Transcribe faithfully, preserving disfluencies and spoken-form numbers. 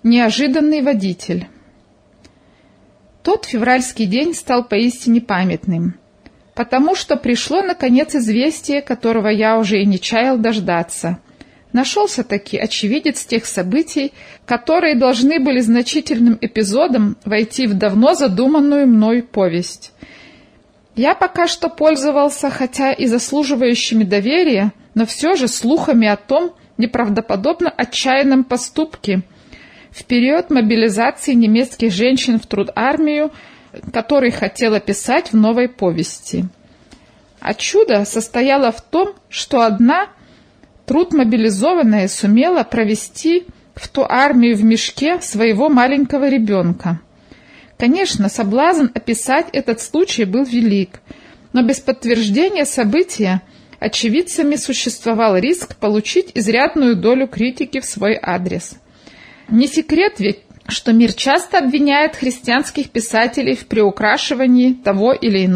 Неожиданный водитель. Тот февральский день стал поистине памятным, потому что пришло, наконец, известие, которого я уже и не чаял дождаться. Нашелся-таки очевидец тех событий, которые должны были значительным эпизодом войти в давно задуманную мной повесть. Я пока что пользовался, хотя и заслуживающими доверия, но все же слухами о том неправдоподобно отчаянном поступке в период мобилизации немецких женщин в трудармию, который хотел описать в новой повести. А чудо состояло в том, что одна трудмобилизованная сумела провести в ту армию в мешке своего маленького ребенка. Конечно, соблазн описать этот случай был велик, но без подтверждения события очевидцами существовал риск получить изрядную долю критики в свой адрес. Не секрет ведь, что мир часто обвиняет христианских писателей в приукрашивании того или иного